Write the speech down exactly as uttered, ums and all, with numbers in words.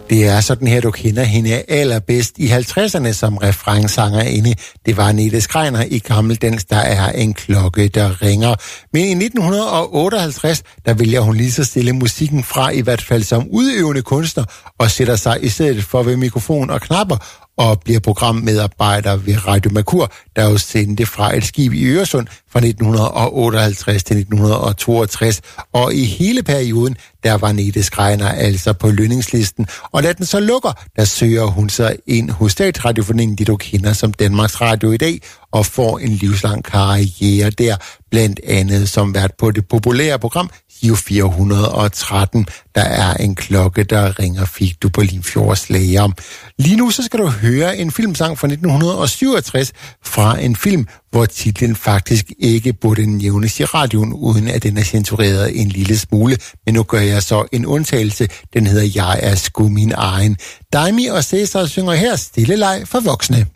Det er sådan her, du kender hende allerbedst i halvtredserne som refrænsangerinde. Det var Nete Schreiner i Gammeldansk, der er en klokke, der ringer. Men i nitten otteoghalvtreds, der vælger hun lige så stille musikken fra, i hvert fald som udøvende kunstner, og sætter sig i stedet for ved mikrofon og knapper, og bliver programmedarbejder ved Radio Mercur, der jo sendte fra et skib i Øresund fra nitten otteoghalvtreds til nitten toogtres. Og i hele perioden, der var Nete Schreiner altså på lønningslisten. Og da den så lukker, der søger hun sig ind hos Statsradioforeningen, det du kender som Danmarks Radio i dag, og får en livslang karriere der, blandt andet som vært på det populære program Giro fire hundrede og tretten. Der er en klokke, der ringer, fik du på Limfjordslæger. Lige nu så skal du høre en filmsang fra nitten syvogtres fra en film, hvor titlen faktisk ikke burde nævnes i radioen, uden at den er censureret en lille smule. Men nu gør jeg så en undtagelse. Den hedder Jeg er sgu min egen. Daimi og Cæsar synger her Stille leg for voksne.